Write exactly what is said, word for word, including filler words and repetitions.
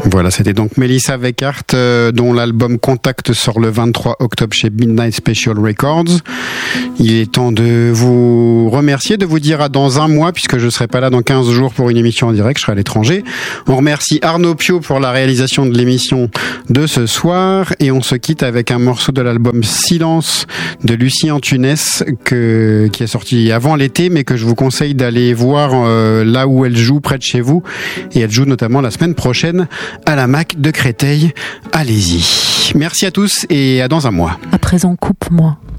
Voilà, c'était donc Melissa Weckart, euh, dont l'album Contact sort le vingt-trois octobre chez Midnight Special Records. Il est temps de vous remercier, de vous dire à dans un mois, puisque je ne serai pas là dans quinze jours pour une émission en direct, je serai à l'étranger. On remercie Arnaud Pio pour la réalisation de l'émission de ce soir, et on se quitte avec un morceau de l'album Silence de Lucie Antunes, que, qui est sorti avant l'été, mais que je vous conseille d'aller voir euh, là où elle joue, près de chez vous, et elle joue notamment la semaine prochaine à la Mac de Créteil. Allez-y. Merci à tous et à dans un mois. À présent, coupe-moi.